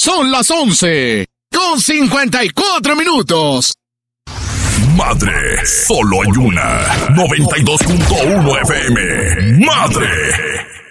Son las 11:54. Madre, solo hay una. 92.1 FM. Madre.